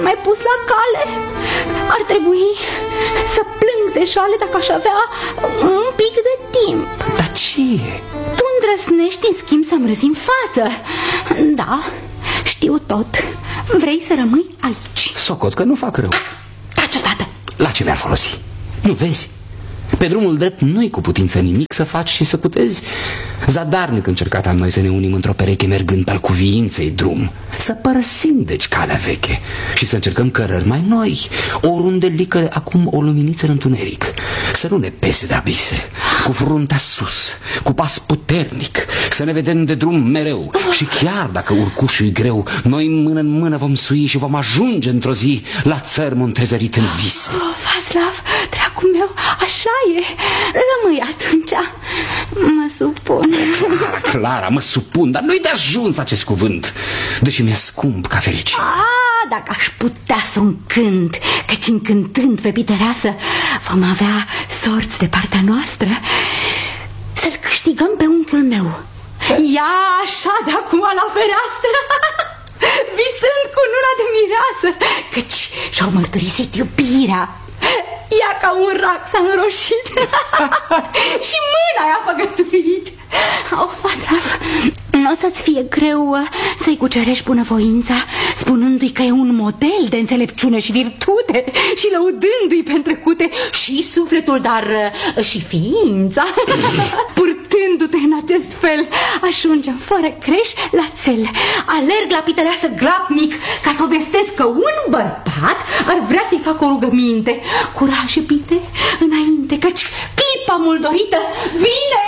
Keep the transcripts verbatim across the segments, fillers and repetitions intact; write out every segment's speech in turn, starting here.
mai pus la cale. Ar trebui să plâng de jale dacă aș avea un pic de timp. Dar ce e? Tu îndrăsnești în schimb să-mi râzi în față. Da, știu tot. Vrei să rămâi aici. Socot că nu fac rău. Taci odată. La ce mi-ar folosi? Nu vezi? Pe drumul drept nu-i cu putință nimic să faci și să putezi. Zadarnic încercat am noi să ne unim într-o pereche mergând pe-al cuviinței drum. Să părăsim deci calea veche și să încercăm cărări mai noi, oriunde licăre acum o luminiță în întuneric. Să nu ne pese de abise, cu fruntea sus, cu pas puternic, să ne vedem de drum mereu. Și chiar dacă urcușul e greu, noi mână în mână vom sui și vom ajunge într-o zi la țărmul întrezărit în vise. Oh, Václav, dragul meu, așa e. Rămâi atunci. Mă supun. Clara, mă supun, dar nu-i de ajuns acest cuvânt, deși mi-e scump ca fericire. Ah, dacă aș putea să încânt, căci încântând pe pitereasă vom avea sorți de partea noastră. Să-l câștigăm pe unchiul meu. Ia așa de acum la fereastră, visând cu luna de mireasă, căci și-au mărturisit iubirea. Ia ca un rac s-a înroșit și mâna i-a făgătuit. Oh, Václav, nu o să-ți fie greu să-i cucerești bunăvoința, spunându-i că e un model de înțelepciune și virtute și lăudându-i pe întrecute și sufletul, dar și ființa. Purtându-te în acest fel, ajungem fără creș la țel. Alerg la pitereasă grabnic ca să o vestesc că un bărbat ar vrea să-i facă o rugăminte. Curaj, pite, înainte, căci clipa mult dorită vine!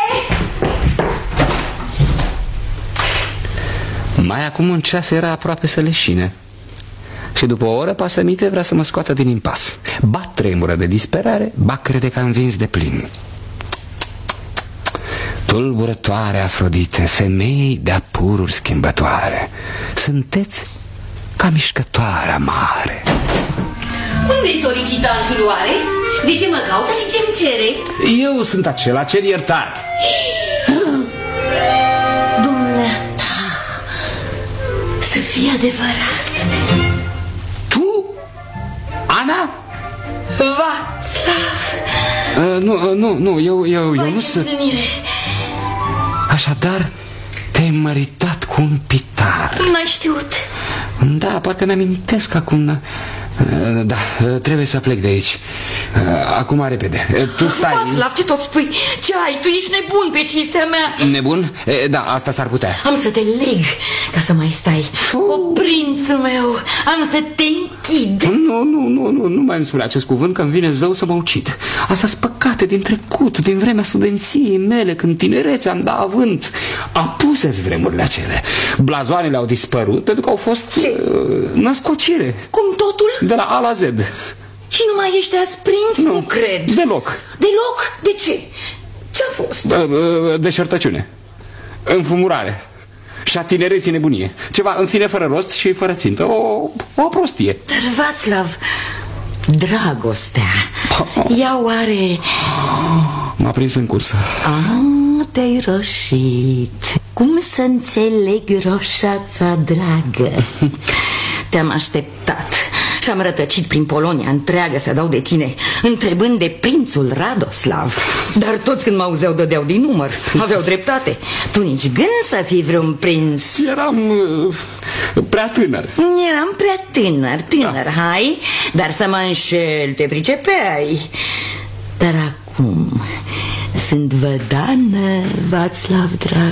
Mai acum un ceas era aproape să leșine și după o oră pasămite vrea să mă scoată din impas. Ba tremură de disperare, ba crede că am vins de plin. Tulburătoare Afrodite, femei de-a pururi schimbătoare, sunteți ca mișcătoarea mare. Unde-i solicita închiroare? De ce mă caută și ce-mi cere? Eu sunt acela, cer iertare. Dumneata, să fie adevărat. Tu? Ana? Václav. Uh, nu, nu, nu, eu, eu, eu nu sunt... Așadar, te-ai măritat cu un pitar. N-ai știut. Da, parcă mi-amintesc acum. Da, trebuie să plec de aici. Acum, repede. Tu stai. Václav, ce tot spui? Ce ai? Tu ești nebun pe cinstea mea. Nebun? Da, asta s-ar putea. Am să te leg ca să mai stai. O, prințul meu, am să te închid. Nu, nu, nu, nu, nu mai îmi spune acest cuvânt, că îmi vine zău să mă ucid. Asta-s păcate din trecut, din vremea studenției mele, când tinerețea îmi da avânt. Apuse-ți vremurile acele. Blazoanele au dispărut pentru că au fost uh, născocire. Cum totul? De la A la Z. Și nu mai ești asprins? Nu, nu cred. Deloc. Deloc? De ce? Ce-a fost? Deșertăciune, înfumurare și a tinereții nebunie. Ceva, în fine, fără rost și fără țintă. O, o prostie. Dar, Václav, dragostea, ea oare... M-a prins în cursă. Ah, te-ai roșit. Cum să înțeleg roșața dragă? Te-am așteptat și am rătăcit prin Polonia întreagă să dau de tine, întrebând de prințul Radoslav. Dar toți când m-auzeau dădeau din număr. Aveau dreptate. Tu nici gând să fii vreun prinț. Eram uh, prea tânăr. Eram prea tânăr, tânăr, da. Hai. Dar să mă înșel, te pricepeai. Dar acum sunt vădană, Václav, drag.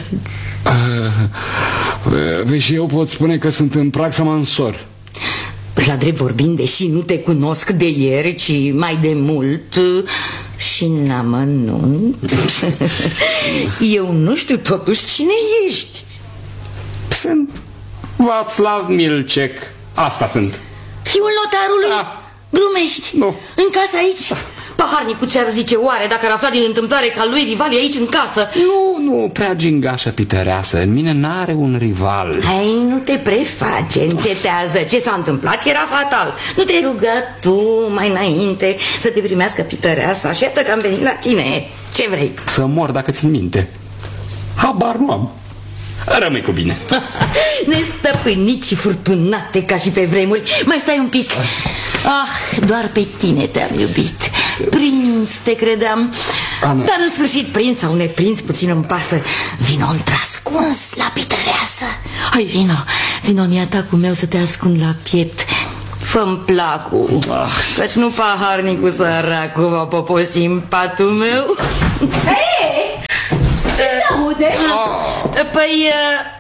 uh, uh, Și eu pot spune că sunt în prag să mă însor. La drept vorbind, deși nu te cunosc de ieri, ci mai de mult și în amănunt, eu nu știu totuși cine ești. Sunt Václav Milcek. Asta sunt. Fiul notarului? Da. Glumești? Nu. În casă aici? Da. Paharnicul ce-ar zice oare dacă ar afla din întâmplare ca lui rival e aici în casă? Nu, nu, prea gingașă pitereasă. În mine n-are un rival. Hai, nu te preface, încetează. Ce s-a întâmplat era fatal. Nu te-ai rugat tu mai înainte să te primească pitereasa? Și iată că am venit la tine. Ce vrei? Să mor dacă țin minte. Habar nu am. Rămâi cu bine. Nestăpâniți și furtunate ca și pe vremuri. Mai stai un pic. Ah, doar pe tine te-am iubit. Prinț te credeam. Ana. Dar în sfârșit prinț sau neprinț, puțin îmi pasă. Vino într-ascuns la pităreasă. Hai, vino, vino în atacul meu să te ascund la piept. Fă-mi placul, ah. Căci nu paharnicul săracul va poposi în patul meu. Hei! Ce se aude? Păi...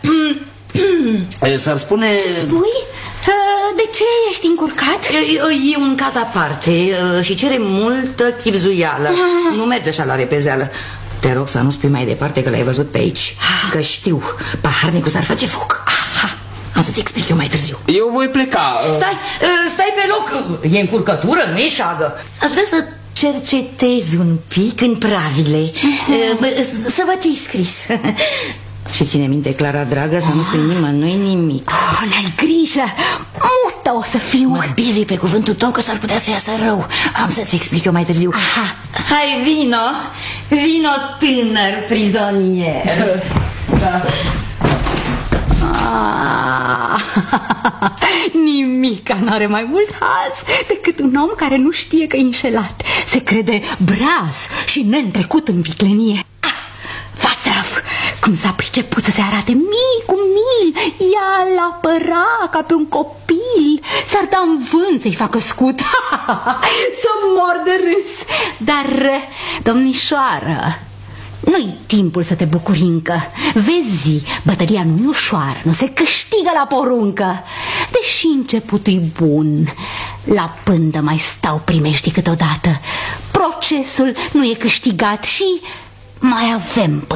S-ar spune... Ce spui? De ce ești încurcat? E un caz aparte și cere multă chibzuială. ah. Nu merge așa la repezeală. Te rog să nu spui mai departe că l-ai văzut pe aici. ah. Că știu, paharnicul s-ar face foc. ah. Am să-ți explic eu mai târziu. Eu voi pleca. Stai, stai pe loc. E încurcătură, nu e șagă. Aș vrea să cercetez un pic în pravile. uh-huh. Să văd ce-i scris. Și ține minte, Clara dragă, să nu spui nimănui nimic. Oh, n-ai grijă, mută o să fiu. Mă bizui pe cuvântul tău că s-ar putea să iasă rău. Am să-ți explic eu mai târziu. Aha. Hai, vino, vino tânăr prizonier. Da. Ah, nimica n-are mai mult haz decât un om care nu știe că e înșelat. Se crede braz și neîntrecut în viclenie. Ah, Vațraf, cum s-a priceput să se arate mii cu mil. Ea l-apăra ca pe un copil. S-ar da în vânt să-i facă scut. Să mor de râs. Dar, domnișoară, nu-i timpul să te bucuri încă. Vezi, bătălia nu e ușoară, nu se câștigă la poruncă. Deși începutul-i bun, la pândă mai stau primești câteodată. Procesul nu e câștigat și mai avem până